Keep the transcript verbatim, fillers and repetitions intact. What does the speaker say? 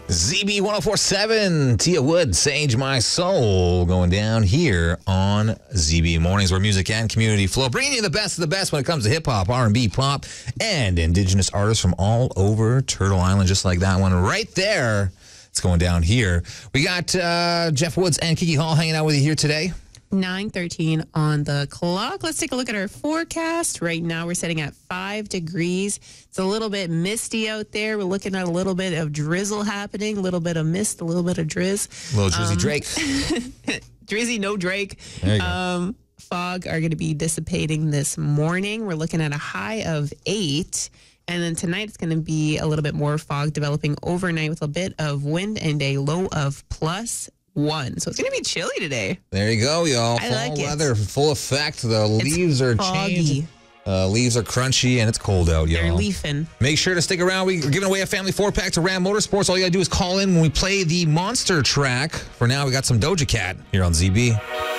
Z B one oh four point seven, Tia Wood, Sage My Soul, going down here on Z B Mornings, where music and community flow, bringing you the best of the best when it comes to hip-hop, R and B, pop, and indigenous artists from all over Turtle Island, just like that one right there. It's going down here. We got uh, Jeff Woods and Kiki Hall hanging out with you here today. nine thirteen on the clock. Let's take a look at our forecast. Right now, we're sitting at five degrees. It's a little bit misty out there. We're looking at a little bit of drizzle happening, a little bit of mist, a little bit of drizz. Little Drizzy um, Drake. Drizzy, no Drake. There you go. Um, fog are going to be dissipating this morning. We're looking at a high of eight. And then tonight, it's going to be a little bit more fog developing overnight with a bit of wind and a low of plus one. So it's going to be chilly today. There you go, y'all. I Fall like it. weather, full effect. The leaves are foggy. changing. Uh, leaves are crunchy, and it's cold out, y'all. They're leafing. Make sure to stick around. We're giving away a family four-pack to Ram Motorsports. All you got to do is call in when we play the monster track. For now, we got some Doja Cat here on Z B.